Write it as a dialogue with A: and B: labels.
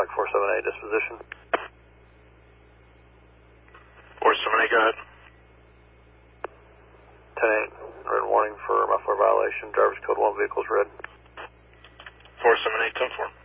A: Flight 478 disposition.
B: 478, go ahead.
A: 10-8, red warning for muffler violation. Driver's code 1 vehicles red.
B: 478, 10-4.